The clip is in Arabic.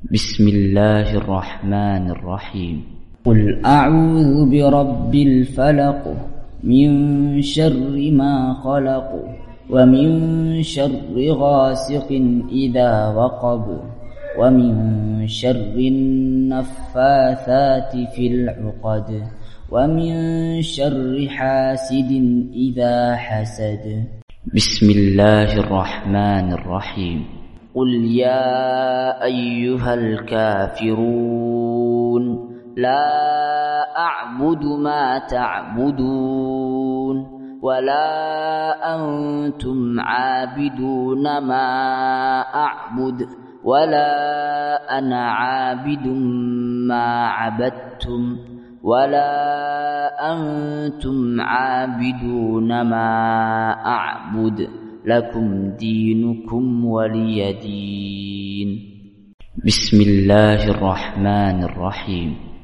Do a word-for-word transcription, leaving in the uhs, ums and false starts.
بسم الله الرحمن الرحيم. قل أعوذ برب الفلق من شر ما خلق ومن شر غاسق إذا وقب ومن شر النفاثات في العقد ومن شر حاسد إذا حسد. بسم الله الرحمن الرحيم. قل يا أيها الكافرون لا أعبد ما تعبدون ولا أنتم عابدون ما أعبد ولا أنا عابد ما عبدتم ولا أنتم عابدون ما أعبد لكم دينكم ولي دين. بسم الله الرحمن الرحيم.